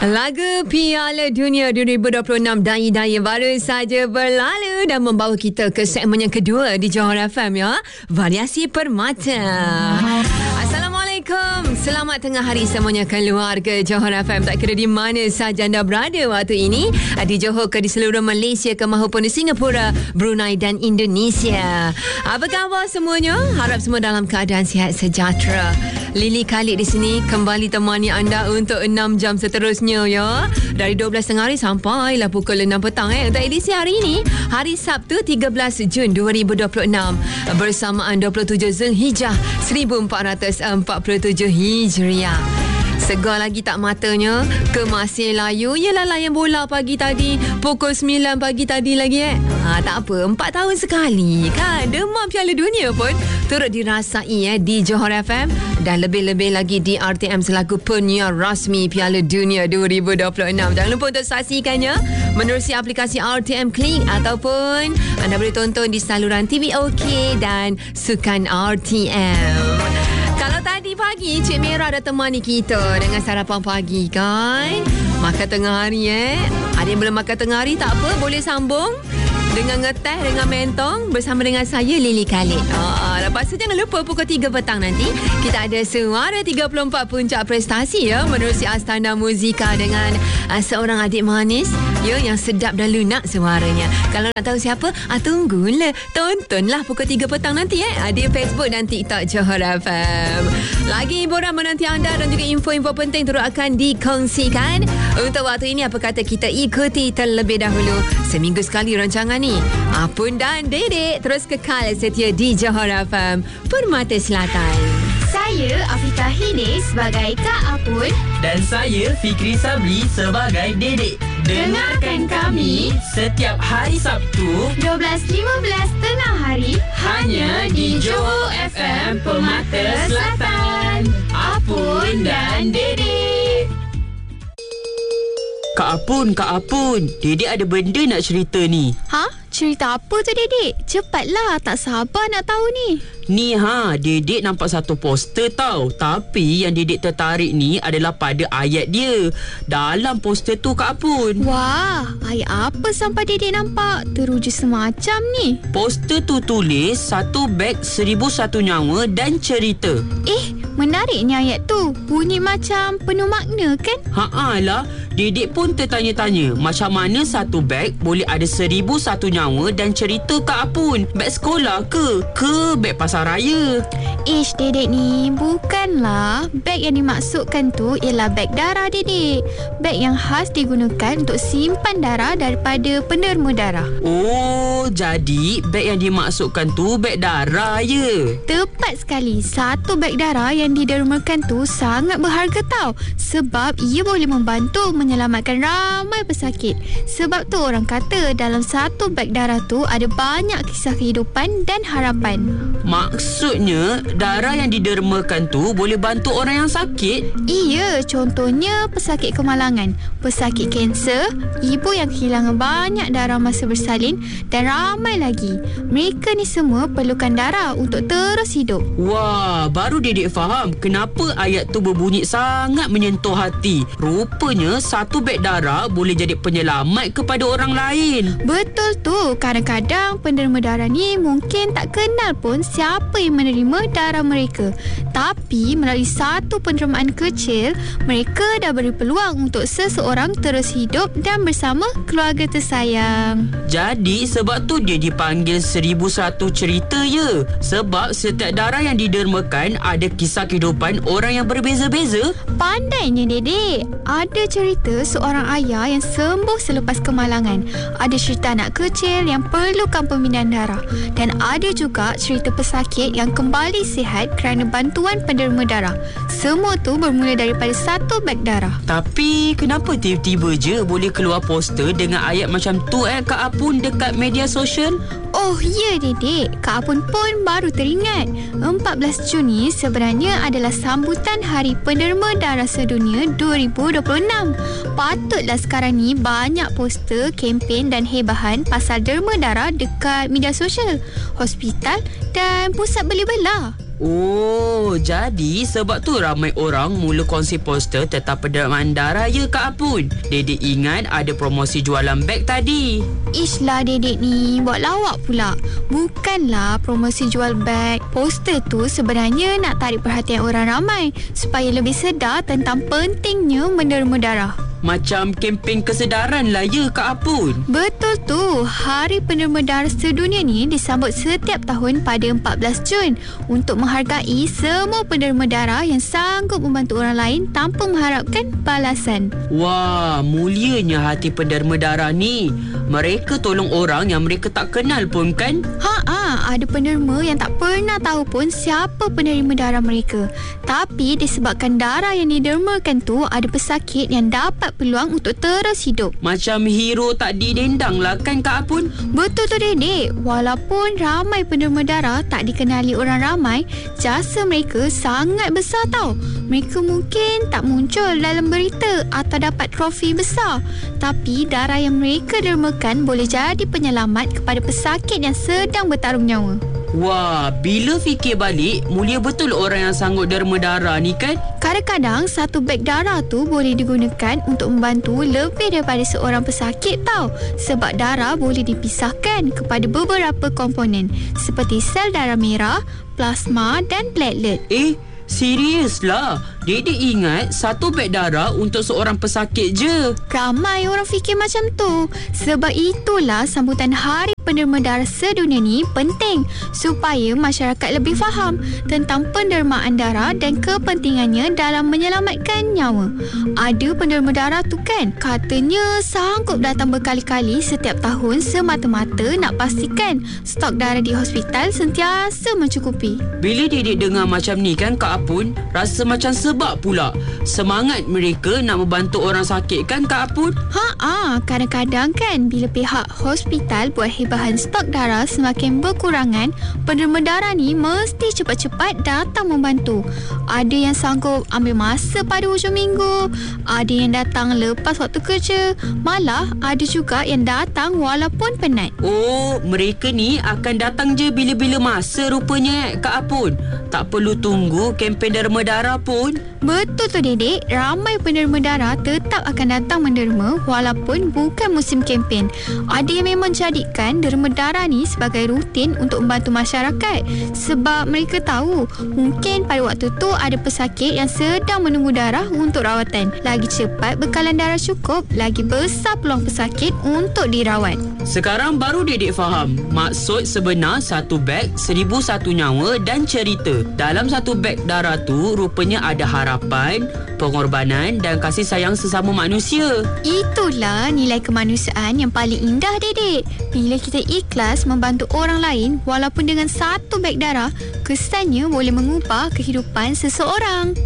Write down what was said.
Laga Piala Dunia 2026 daya-daya baru saja berlalu dan membawa kita ke segmen yang kedua di Johor FM ya. Variasi Permata. Assalamualaikum. Selamat tengah hari semuanya keluarga Johor FM. Tak kira di mana sahaja anda berada waktu ini, di Johor ke di seluruh Malaysia ke mahupun di Singapura, Brunei dan Indonesia. Apa khabar semuanya? Harap semua dalam keadaan sihat sejahtera. Lily Khalid di sini kembali temani anda untuk 6 jam seterusnya ya. Dari 12 tengah hari sampailah pukul 6 petang untuk edisi hari ini, hari Sabtu 13 Jun 2026 bersamaan 27 Zulhijjah 1447 Hijriah. Segar lagi tak matanya ke Masih Layu. Yelah layan bola pagi tadi, pukul 9 pagi tadi lagi tak apa, 4 tahun sekali kan. Demam Piala Dunia pun turut dirasai di Johor FM dan lebih-lebih lagi di RTM selaku penyiar rasmi Piala Dunia 2026. Jangan lupa untuk saksikannya menerusi aplikasi RTM Klik ataupun anda boleh tonton di saluran TV OK dan Sukan RTM. Kalau tadi pagi Cik Mira dah temani kita dengan sarapan pagi kan. Makan tengah hari ada yang belum makan tengah hari tak apa, boleh sambung dengan ngeteh dengan mentong bersama dengan saya Lily Khalid. Lepas tu jangan lupa pukul 3 petang nanti kita ada Suara 34 Puncak Prestasi ya, menerusi Astana Muzika dengan seorang adik manis ya yang sedap dan lunak suaranya. Kalau nak tahu siapa, tunggulah, tontonlah pukul 3 petang nanti di Facebook dan TikTok Johor FM. Lagi hiburan menanti anda dan juga info-info penting turut akan dikongsikan. Untuk waktu ini apa kata kita ikuti terlebih dahulu seminggu sekali rancangan ni Apun dan Dedek terus kekal setia di Johor FM Permata Selatan. Saya Afifah Hidayah sebagai Kak Apun dan saya Fikri Sabli sebagai Dedek. Dengarkan kami setiap hari Sabtu 12.15 tengah hari hanya di Johor FM Permata Selatan. Apun dan Dedek. Kak Apun, Dedek ada benda nak cerita ni. Cerita apa tu Dedek? Cepatlah, tak sabar nak tahu ni. Ni Dedek nampak satu poster tau. Tapi yang Dedek tertarik ni adalah pada ayat dia dalam poster tu Kak Apun. Wah, ayat apa sampai Dedek nampak teruja semacam ni? Poster tu tulis satu beg 1001 nyawa dan cerita. Menariknya ayat tu. Bunyi macam penuh makna kan? Lah, Dedek pun tertanya-tanya macam mana satu beg boleh ada 1001 nyawa dan cerita Kak Apun. Beg sekolah ke beg pasar raya? Dedek ni bukanlah. Beg yang dimaksudkan tu ialah beg darah Dedek. Beg yang khas digunakan untuk simpan darah daripada penderma darah. Oh, jadi beg yang dimaksudkan tu beg darah ya? Tepat sekali. Satu beg darah yang didermakan tu sangat berharga tau. Sebab ia boleh membantu menyelamatkan ramai pesakit. Sebab tu orang kata dalam satu beg darah tu ada banyak kisah kehidupan dan harapan. Maksudnya darah yang didermakan tu boleh bantu orang yang sakit? Iya, contohnya pesakit kemalangan, pesakit kanser, ibu yang kehilangan banyak darah masa bersalin dan ramai lagi. Mereka ni semua perlukan darah untuk terus hidup. Wah, baru Dedek faham kenapa ayat tu berbunyi sangat menyentuh hati. Rupanya satu beg darah boleh jadi penyelamat kepada orang lain. Betul tu. Kadang-kadang penderma darah ni mungkin tak kenal pun siapa yang menerima darah mereka. Tapi melalui satu pendermaan kecil, mereka dah beri peluang untuk seseorang terus hidup dan bersama keluarga tersayang. Jadi sebab tu dia dipanggil 1001 cerita ya. Sebab setiap darah yang didermakan ada kisah kehidupan orang yang berbeza-beza. Pandainya Dedek. Ada cerita seorang ayah yang sembuh selepas kemalangan. Ada cerita anak kecil yang perlukan pembinaan darah. Dan ada juga cerita pesakit yang kembali sihat kerana bantuan penderma darah. Semua tu bermula daripada satu beg darah. Tapi kenapa tiba-tiba je boleh keluar poster dengan ayat macam tu Kak Apun dekat media sosial? Oh ya Dedek, Kak Apun pun baru teringat. 14 Juni sebenarnya adalah sambutan Hari Penderma Darah Sedunia 2026. Patutlah sekarang ni banyak poster, kempen dan hebahan pasal derma darah dekat media sosial, hospital dan pusat beli belah. Oh, jadi sebab tu ramai orang mula kongsi poster tentang penerimaan darah ya Kak Apun. Dedek ingat ada promosi jualan beg tadi. Ish lah Dedek ni, buat lawak pula. Bukanlah promosi jual beg. Poster tu sebenarnya nak tarik perhatian orang ramai supaya lebih sedar tentang pentingnya menderma darah. Macam kempen kesedaran lah ya Kak Apun. Betul tu. Hari Penderma Darah Sedunia ni disambut setiap tahun pada 14 Jun untuk menghargai semua penderma darah yang sanggup membantu orang lain tanpa mengharapkan balasan. Wah, mulianya hati penderma darah ni. Mereka tolong orang yang mereka tak kenal pun kan? Ada penderma yang tak pernah tahu pun siapa penerima darah mereka. Tapi disebabkan darah yang didermakan tu ada pesakit yang dapat peluang untuk terus hidup. Macam hero tak didendang lah kan Kak Apun? Betul tu Dedek. Walaupun ramai penderma darah tak dikenali orang ramai, jasa mereka sangat besar tau. Mereka mungkin tak muncul dalam berita atau dapat trofi besar, tapi darah yang mereka dermakan boleh jadi penyelamat kepada pesakit yang sedang bertarung nyawa. Wah, bila fikir balik, mulia betul orang yang sanggup derma darah ni kan? Kadang-kadang satu beg darah tu boleh digunakan untuk membantu lebih daripada seorang pesakit tau. Sebab darah boleh dipisahkan kepada beberapa komponen seperti sel darah merah, plasma dan platelet. Serius lah. Dedek ingat satu beg darah untuk seorang pesakit je. Ramai orang fikir macam tu. Sebab itulah sambutan Hari Penderma Darah Sedunia ni penting supaya masyarakat lebih faham tentang pendermaan darah dan kepentingannya dalam menyelamatkan nyawa. Ada penderma darah tu kan, katanya sanggup datang berkali-kali setiap tahun semata-mata nak pastikan stok darah di hospital sentiasa mencukupi. Bila dedek dengar macam ni kan Kak Apun, rasa macam sebab pula semangat mereka nak membantu orang sakit kan Kak Apun? Kadang-kadang kan bila pihak hospital buat hebahan stok darah semakin berkurangan, penderma darah ni mesti cepat-cepat datang membantu. Ada yang sanggup ambil masa pada hujung minggu, ada yang datang lepas waktu kerja, malah ada juga yang datang walaupun penat. Oh, mereka ni akan datang je bila-bila masa rupanya Kak Apun. Tak perlu tunggu kempen derma darah pun. Betul tu Dedek, ramai penderma darah tetap akan datang menderma walaupun bukan musim kempen. Ada yang memang jadikan derma darah ni sebagai rutin untuk membantu masyarakat sebab mereka tahu mungkin pada waktu tu ada pesakit yang sedang menunggu darah untuk rawatan. Lagi cepat bekalan darah cukup, lagi besar peluang pesakit untuk dirawat. Sekarang baru dedek faham maksud sebenar satu beg 1001 nyawa dan cerita. Dalam satu beg darah tu rupanya ada harapan, pengorbanan dan kasih sayang sesama manusia. Itulah nilai kemanusiaan yang paling indah Dedek. Bila kita ikhlas membantu orang lain walaupun dengan satu beg darah, kesannya boleh mengubah kehidupan seseorang.